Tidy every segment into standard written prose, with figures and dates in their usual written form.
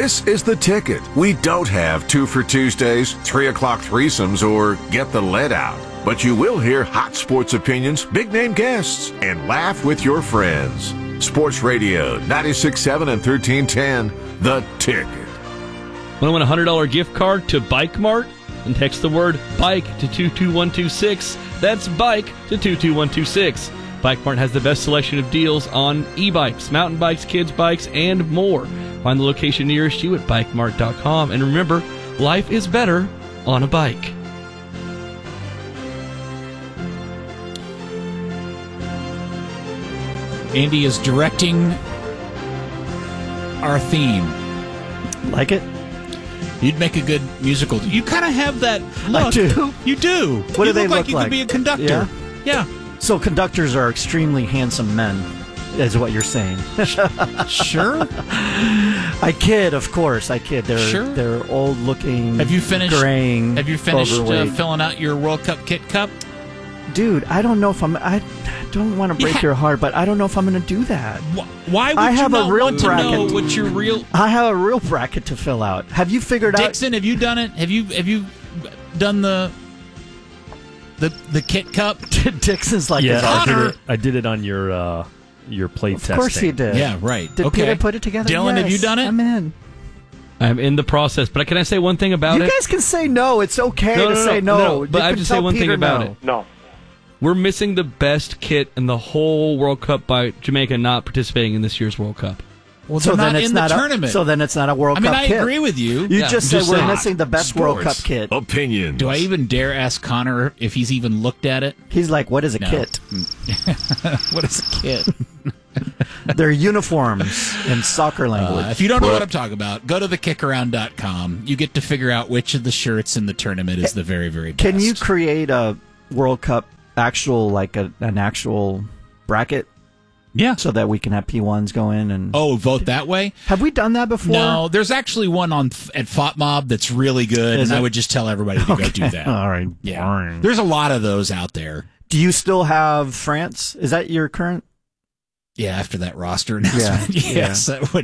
This is The Ticket. We don't have 2 for Tuesdays, 3 o'clock threesomes, or get the lead out. But you will hear hot sports opinions, big-name guests, and laugh with your friends. Sports Radio, 96.7 and 1310, The Ticket. Want to win a $100 gift card to Bike Mart? And text the word BIKE to 22126. That's BIKE to 22126. Bike Mart has the best selection of deals on e-bikes, mountain bikes, kids' bikes, and more. Find the location nearest you at bikemart.com. And remember, life is better on a bike. Andy is directing our theme. Like it? You'd make a good musical. You kind of have that look. I do? You do. What do they look like? look You like? could be a conductor. Yeah. So conductors are extremely handsome men, is what you're saying. Sure. I kid, of course. I kid. They're old-looking, Have you finished graying, overweight. filling out your World Cup kit cup? Dude, I don't know if I don't want to break your heart, but I don't know if I'm going to do that. Why would I have you a not real want to bracket. know what your real... I have a real bracket to fill out. Have you figured Dixon, have you done it? Have you done the kit cup? out? Dixon's like, Yeah, his I did it on your plate testing. Of course he did. Yeah, right. Did Peter put it together? Dylan, have you done it? I'm in. I'm in the process, but can I say one thing about You it? guys can say no. It's okay to say no. But I have to say one thing about it. No. We're missing the best kit in the whole World Cup by Jamaica not participating in this year's World Cup. Well, they're not in the tournament. So then it's not a World Cup I kit. agree with you. You just said we're saying. missing the best World Cup kit. Opinions. Do I even dare ask Connor if he's even looked at it? He's like, what is a No. kit? What is a kit? They're uniforms in soccer language. If you don't know what I'm talking about, go to thekickaround.com. You get to figure out which of the shirts in the tournament is the very, very best. Can you create a World Cup an actual bracket? Yeah. So that we can have P1s go in and... Oh, vote that way? Have we done that before? No, there's actually one at FOTMob that's really good, Is and I it? would just tell everybody to go do that. All right. Yeah. Boring. There's a lot of those out there. Do you still have France? Is that your current? Yeah, after that roster announcement. Yes, that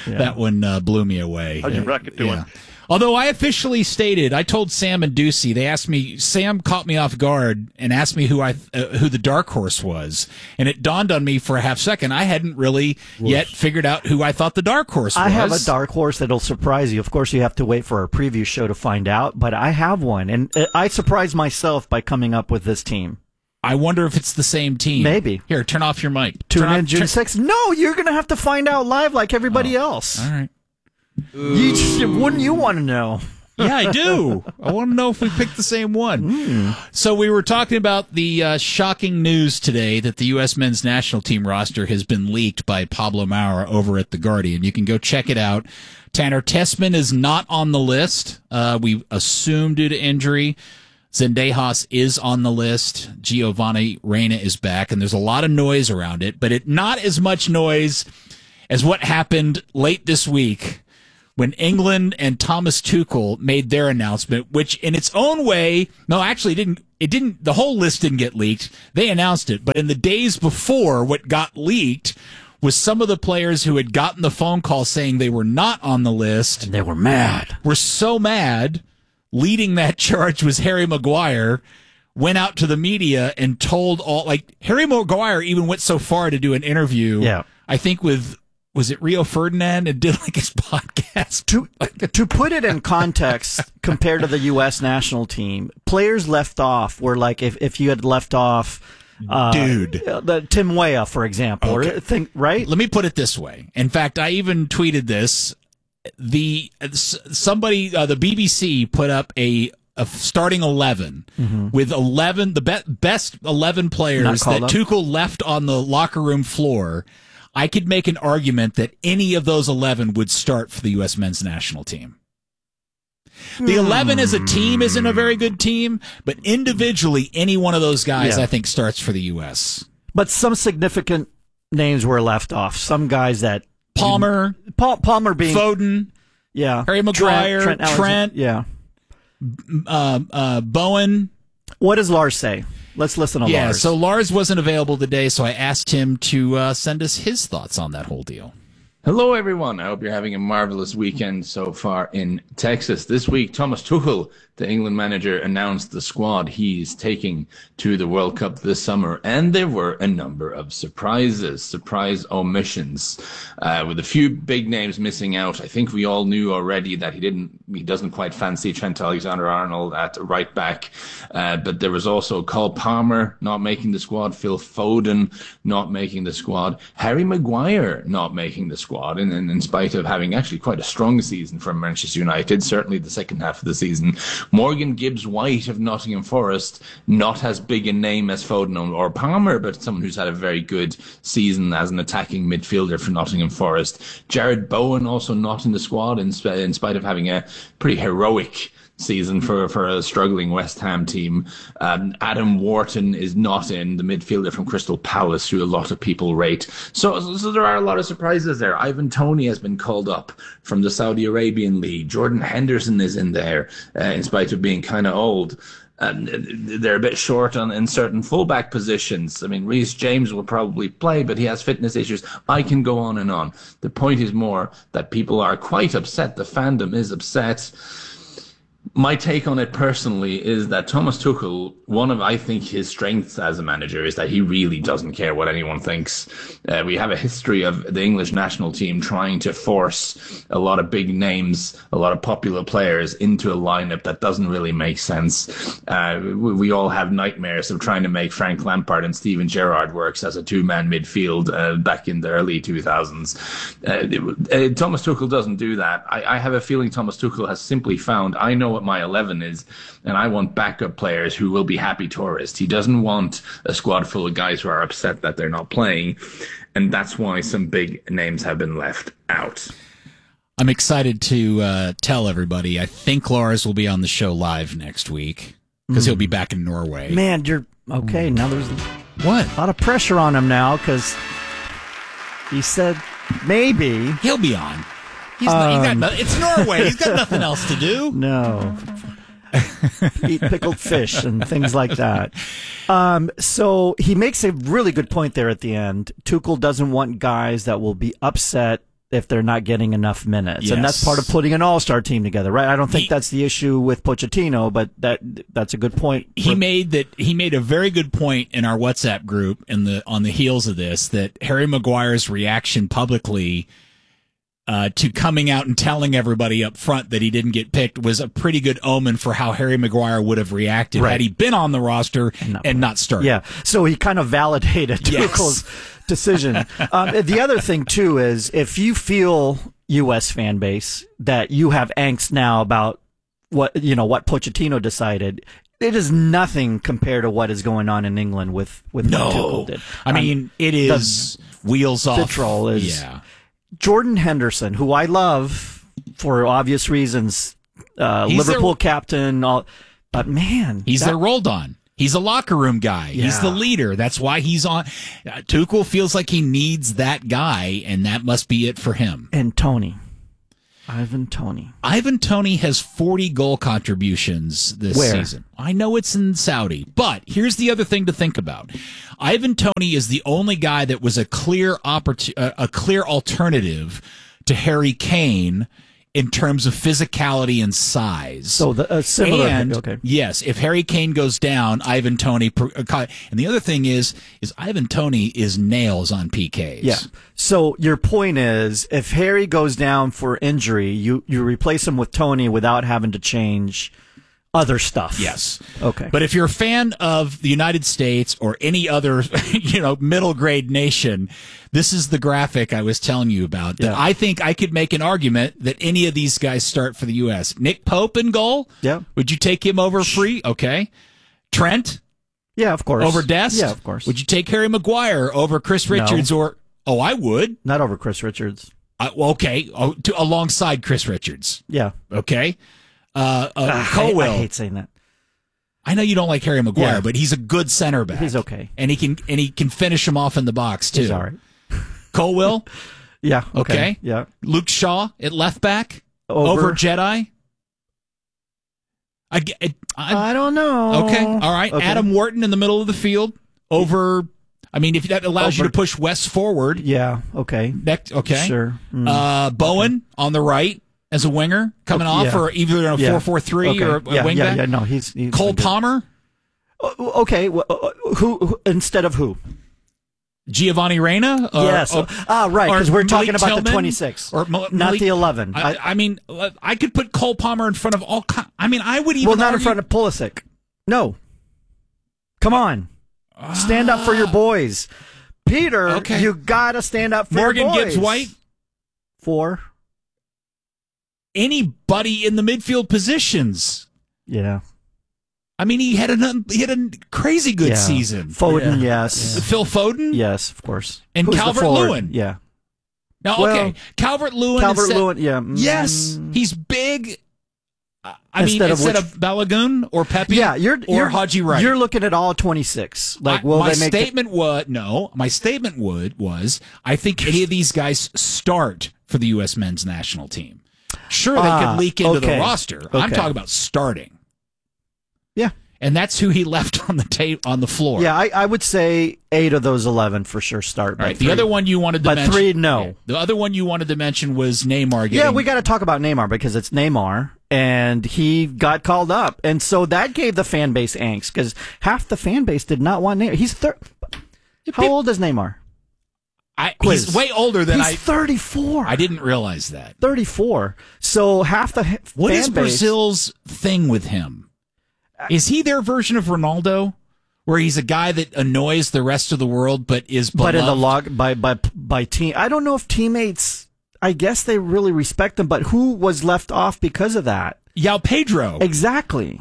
one blew me away. How's your bracket doing? Yeah. Although I officially stated, I told Sam and Ducey, they asked me, Sam caught me off guard and asked me who the dark horse was. And it dawned on me for a half second, I hadn't really yet figured out who I thought the dark horse was. I have a dark horse that'll surprise you. Of course, you have to wait for our preview show to find out, but I have one. And I surprised myself by coming up with this team. I wonder if it's the same team. Maybe. Here, turn off your mic. Tune in June 6th. No, you're going to have to find out live like everybody else. All right. Wouldn't you want to know? Yeah, I do. I want to know if we picked the same one. So we were talking about the shocking news today that the U.S. men's national team roster has been leaked by Pablo Maurer over at The Guardian. You can go check it out. Tanner Tessman is not on the list. We assume due to injury. Zendejas is on the list. Giovanni Reyna is back, and there's a lot of noise around it, but not as much noise as what happened late this week when England and Thomas Tuchel made their announcement, which in its own way, no, actually it didn't, the whole list didn't get leaked. They announced it, but in the days before, what got leaked was some of the players who had gotten the phone call saying they were not on the list. And they were mad. Were so mad. Leading that charge was Harry Maguire, went out to the media and told Harry Maguire even went so far to do an interview, I think was it Rio Ferdinand, and did his podcast. To put it in context, compared to the U.S. national team, players left off were like, if you had left off, the Tim Weah, for example, Okay. right? Let me put it this way. In fact, I even tweeted this. The BBC put up a starting 11 with 11 best 11 players that Tuchel left on the locker room floor. I could make an argument that any of those 11 would start for the U.S. men's national team. The 11 as a team isn't a very good team, but individually, any one of those guys I think starts for the U.S. But some significant names were left off. Some guys that Palmer being Foden, Harry Maguire, Trent, Bowen. What does Lars say? Let's listen to Lars. Yeah, so Lars wasn't available today, so I asked him to send us his thoughts on that whole deal. Hello, everyone. I hope you're having a marvelous weekend so far in Texas. This week, Thomas Tuchel, the England manager, announced the squad he's taking to the World Cup this summer, and there were a number of surprise omissions, with a few big names missing out. I think we all knew already that he doesn't quite fancy Trent Alexander-Arnold at right back, but there was also Cole Palmer not making the squad, Phil Foden not making the squad, Harry Maguire not making the squad. And in spite of having actually quite a strong season for Manchester United, certainly the second half of the season, Morgan Gibbs-White of Nottingham Forest, not as big a name as Foden or Palmer, but someone who's had a very good season as an attacking midfielder for Nottingham Forest. Jared Bowen also not in the squad in spite of having a pretty heroic season for a struggling West Ham team. Adam Wharton is not in, the midfielder from Crystal Palace, who a lot of people rate. So there are a lot of surprises there. Ivan Toney has been called up from the Saudi Arabian League. Jordan Henderson is in there, in spite of being kind of old. They're a bit short in certain fullback positions. I mean, Reece James will probably play, but he has fitness issues. I can go on and on. The point is more that people are quite upset. The fandom is upset. My take on it personally is that Thomas Tuchel, one of, I think, his strengths as a manager is that he really doesn't care what anyone thinks. We have a history of the English national team trying to force a lot of big names, a lot of popular players into a lineup that doesn't really make sense. We all have nightmares of trying to make Frank Lampard and Steven Gerrard work as a two-man midfield back in the early 2000s. Thomas Tuchel doesn't do that. I have a feeling Thomas Tuchel has simply found, I know what my 11 is, and I want backup players who will be happy tourists. He doesn't want a squad full of guys who are upset that they're not playing, and that's why some big names have been left out. I'm excited to tell everybody, I think Lars will be on the show live next week, because he'll be back in Norway. Man, you're okay. Now there's What? a lot of pressure on him now, because he said maybe. He'll be on. It's Norway. He's got nothing else to do. No. Eat pickled fish and things like that. So he makes a really good point there at the end. Tuchel doesn't want guys that will be upset if they're not getting enough minutes. Yes. And that's part of putting an all-star team together, right? I don't think that's the issue with Pochettino, but that's a good point. He made a very good point in our WhatsApp group on the heels of this, that Harry Maguire's reaction publicly to coming out and telling everybody up front that he didn't get picked was a pretty good omen for how Harry Maguire would have reacted had he been on the roster and not started. Yeah, so he kind of validated Tuchel's decision. The other thing, too, is if you feel, U.S. fan base, that you have angst now about what Pochettino decided, it is nothing compared to what is going on in England with what Tuchel did. I mean, it is wheels off. Vitriol is... Yeah. Jordan Henderson, who I love for obvious reasons, Liverpool captain, but man, he's their rolled on. He's a locker room guy. Yeah. He's the leader. That's why he's on. Tuchel feels like he needs that guy, and that must be it for him. And Ivan Toney. Ivan Toney has 40 goal contributions this season. I know it's in Saudi, but here's the other thing to think about. Ivan Toney is the only guy that was a clear alternative to Harry Kane in terms of physicality and size. So similar. And yes, if Harry Kane goes down, Ivan Toney. And the other thing is Ivan Toney is nails on PKs. Yeah. So your point is, if Harry goes down for injury, you replace him with Toney without having to change other stuff. Yes. Okay. But if you're a fan of the United States or any other, middle grade nation, this is the graphic I was telling you about. That I think I could make an argument that any of these guys start for the U.S. Nick Pope in goal? Yeah. Would you take him over free? Okay. Trent? Yeah, of course. Over Dest? Yeah, of course. Would you take Harry Maguire over Chris Richards Oh, I would. Not over Chris Richards. Okay. Alongside Chris Richards. Yeah. Okay. Colwell. I hate saying that. I know you don't like Harry Maguire, but he's a good center back. He's okay, and he can finish him off in the box too. He's all right. Colwell. Yeah. Okay. Yeah. Luke Shaw at left back over Jedi. I don't know. Okay. All right. Okay. Adam Wharton in the middle of the field over I mean, if that allows you to push West forward. Yeah. Okay. Okay. Sure. Bowen on the right as a winger coming off, or either in a 4-4-3 or a wingback. Yeah. No, he's Cole Palmer. Okay. Who instead of who? Giovanni Reina? Yes. Right, because we're talking about the 26, not the 11. I mean, I could put Cole Palmer in front of all. I mean, I would even. Well, not in front of Pulisic. No. Come on. Stand up for your boys. Peter, you got to stand up for Morgan your boys. Gibbs White? For? Anybody in the midfield positions. Yeah. I mean, he had a crazy good season. Foden, yes. Phil Foden? Yes, of course. And Calvert-Lewin. Yeah. Now, Calvert-Lewin. Calvert-Lewin, yeah. Yes, he's big. I mean, instead of Balogun or Pepe or Haji Wright. You're looking at all 26. Like, my statement was I think any of these guys start for the U.S. men's national team. Sure, they could leak into the roster. I'm talking about starting. Yeah. And that's who he left on the floor. Yeah, I would say 8 of those 11 for sure start. Right. The other one you wanted to mention. But 3, no. Yeah. The other one you wanted to mention was Neymar. Yeah, we got to talk about Neymar because it's Neymar, and he got called up. And so that gave the fan base angst because half the fan base did not want Neymar. He's How old is Neymar? He's way older than He's 34. I didn't realize that. 34. So half the What fan is base, Brazil's thing with him? Is he their version of Ronaldo, where he's a guy that annoys the rest of the world, but is beloved? But in the log by team, I don't know if teammates. I guess they really respect him, but who was left off because of that? Yao Pedro. Exactly.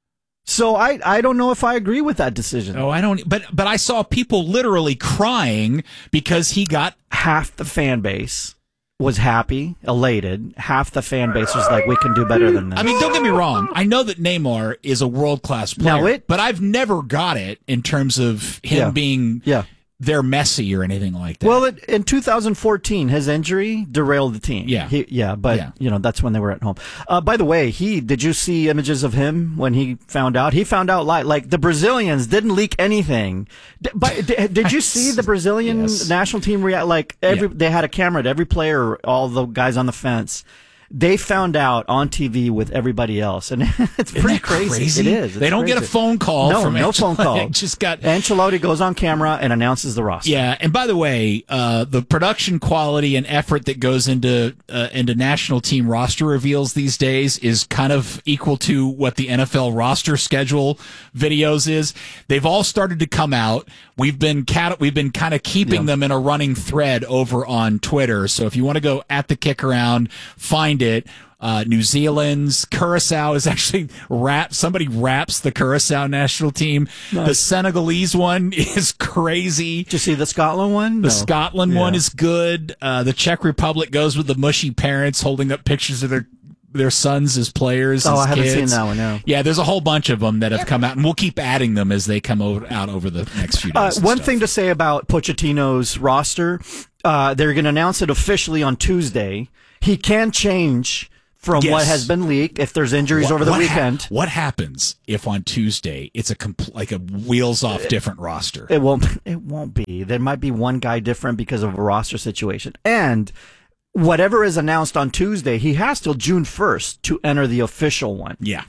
So I don't know if I agree with that decision. Oh, I don't. But I saw people literally crying because he got half the fan base was happy, elated. Half the fan base was like, we can do better than this. I mean, don't get me wrong. I know that Neymar is a world-class player, but I've never got it in terms of him being they're Messi or anything like that. Well, in 2014, his injury derailed the team. But that's when they were at home. By the way, did you see images of him when he found out? He found out like the Brazilians didn't leak anything. But did you see the Brazilian national team react? Like they had a camera at every player, all the guys on the fence. They found out on TV with everybody else, and it's pretty crazy. It is. They don't get a phone call from no phone call. Ancelotti goes on camera and announces the roster. Yeah, and by the way, the production quality and effort that goes into national team roster reveals these days is kind of equal to what the NFL roster schedule videos is. They've all started to come out. We've been kind of keeping them in a running thread over on Twitter. So if you want to go at the kick around, find it. New Zealand's Curacao is actually somebody wraps the Curacao national team. Nice. The Senegalese one is crazy. Did you see the Scotland one? The Scotland one is good. The Czech Republic goes with the mushy parents holding up pictures of their sons as players. I haven't seen that one. No. Yeah, there's a whole bunch of them that have come out, and we'll keep adding them as they come out over the next few days. One thing to say about Pochettino's roster, they're going to announce it officially on Tuesday. He can change from what has been leaked if there's injuries over the weekend. What happens if on Tuesday it's like a wheels off different roster? It won't be. There might be one guy different because of a roster situation. And whatever is announced on Tuesday, he has till June 1st to enter the official one. Yeah.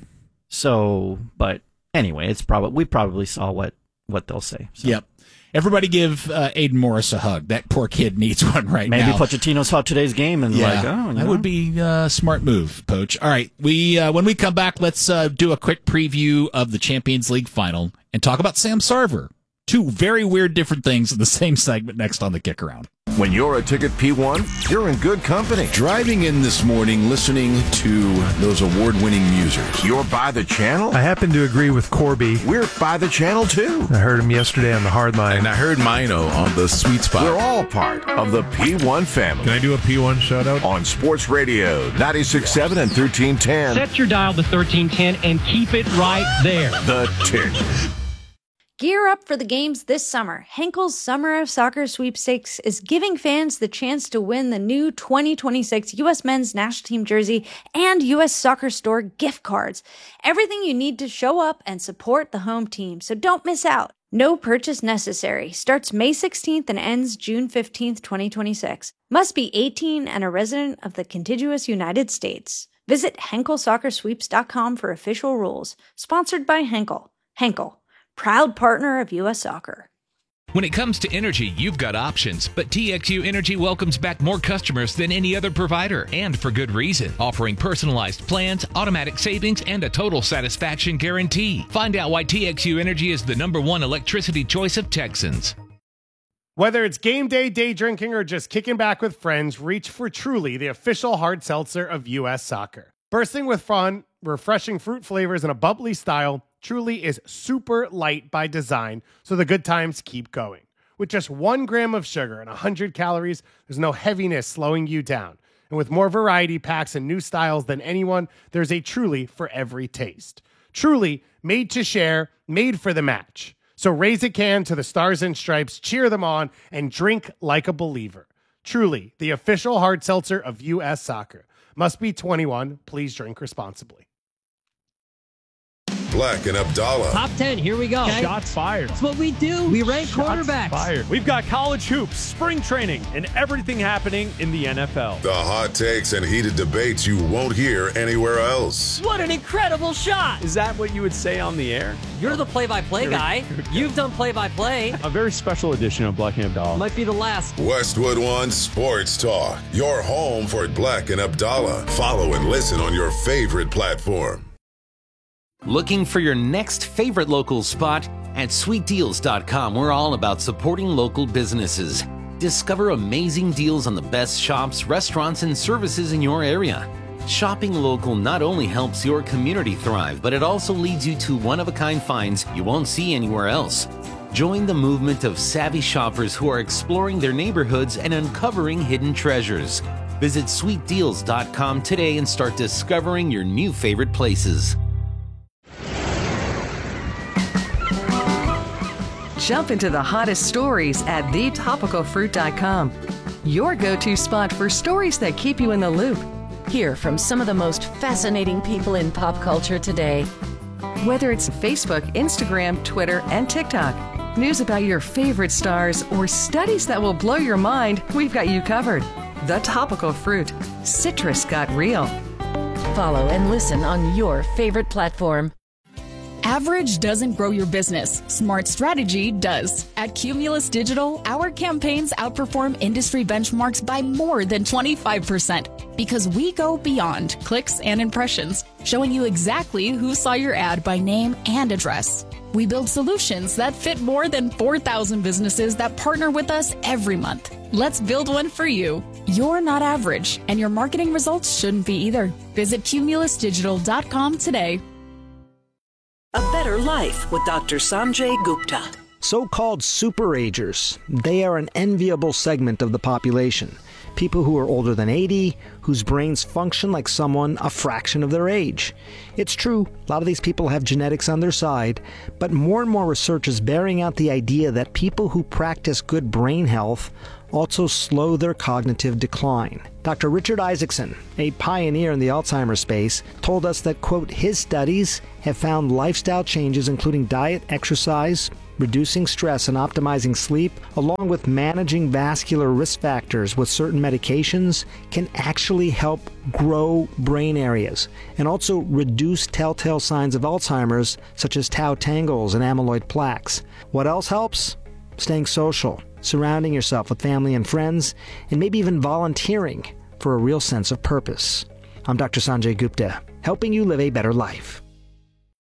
So, but anyway, we probably saw what they'll say. So. Yep. Everybody give Aiden Morris a hug. That poor kid needs one now. Maybe Pochettino saw today's game and that would be a smart move, Poach. All right, when we come back, let's do a quick preview of the Champions League final and talk about Sam Sarver. Two very weird different things in the same segment next on the Kick Around. When you're a Ticket P1, you're in good company. Driving in this morning, listening to those award-winning musers. You're by the channel? I happen to agree with Corby. We're by the channel, too. I heard him yesterday on the hard line. And I heard Mino on the sweet spot. We're all part of the P1 family. Can I do a P1 shout-out? On Sports Radio, 96.7 and 1310. Set your dial to 1310 and keep it right there. The Tick. Gear up for the games this summer. Henkel's Summer of Soccer Sweepstakes is giving fans the chance to win the new 2026 U.S. Men's National Team jersey and U.S. Soccer Store gift cards. Everything you need to show up and support the home team, so don't miss out. No purchase necessary. Starts May 16th and ends June 15th, 2026. Must be 18 and a resident of the contiguous United States. Visit HenkelSoccerSweeps.com for official rules. Sponsored by Henkel. Henkel, proud partner of U.S. Soccer. When it comes to energy, you've got options, but TXU Energy welcomes back more customers than any other provider, and for good reason, offering personalized plans, automatic savings, and a total satisfaction guarantee. Find out why TXU Energy is the #1 electricity choice of Texans. Whether it's game day, day drinking, or just kicking back with friends, reach for Truly, the official hard seltzer of U.S. Soccer. Bursting with fun, refreshing fruit flavors, and a bubbly style, Truly is super light by design, so the good times keep going. With just 1 gram of sugar and 100 calories, there's no heaviness slowing you down. And with more variety packs and new styles than anyone, there's a Truly for every taste. Truly, made to share, made for the match. So raise a can to the Stars and Stripes, cheer them on, and drink like a believer. Truly, the official hard seltzer of U.S. Soccer. Must be 21. Please drink responsibly. Black and Abdallah. Top 10, here we go. Okay. Shots fired. That's what we do. We rank quarterbacks. Fired. We've got college hoops, spring training, and everything happening in the NFL. The hot takes and heated debates you won't hear anywhere else. What an incredible shot. Is that what you would say on the air? You're the play-by-play guy. You've done play-by-play. A very special edition of Black and Abdallah. Might be the last. Westwood One Sports Talk. Your home for Black and Abdallah. Follow and listen on your favorite platform. Looking for your next favorite local spot? At SweetDeals.com, we're all about supporting local businesses. Discover amazing deals on the best shops, restaurants, and services in your area. Shopping local not only helps your community thrive, but it also leads you to one-of-a-kind finds you won't see anywhere else. Join the movement of savvy shoppers who are exploring their neighborhoods and uncovering hidden treasures. Visit SweetDeals.com today and start discovering your new favorite places. Jump into the hottest stories at thetopicalfruit.com. Your go-to spot for stories that keep you in the loop. Hear from some of the most fascinating people in pop culture today. Whether it's Facebook, Instagram, Twitter, and TikTok, news about your favorite stars, or studies that will blow your mind, we've got you covered. The Topical Fruit. Citrus got real. Follow and listen on your favorite platform. Average doesn't grow your business. Smart strategy does. At Cumulus Digital, our campaigns outperform industry benchmarks by more than 25% because we go beyond clicks and impressions, showing you exactly who saw your ad by name and address. We build solutions that fit more than 4,000 businesses that partner with us every month. Let's build one for you. You're not average, and your marketing results shouldn't be either. Visit cumulusdigital.com today. A Better Life with Dr. Sanjay Gupta. So-called superagers. They are an enviable segment of the population. People who are older than 80, whose brains function like someone a fraction of their age. It's true, a lot of these people have genetics on their side, but more and more research is bearing out the idea that people who practice good brain health also slow their cognitive decline. Dr. Richard Isaacson, a pioneer in the Alzheimer's space, told us that, quote, his studies have found lifestyle changes including diet, exercise, reducing stress and optimizing sleep, along with managing vascular risk factors with certain medications, can actually help grow brain areas and also reduce telltale signs of Alzheimer's such as tau tangles and amyloid plaques. What else helps? Staying social, surrounding yourself with family and friends, and maybe even volunteering for a real sense of purpose. I'm Dr. Sanjay Gupta, helping you live a better life.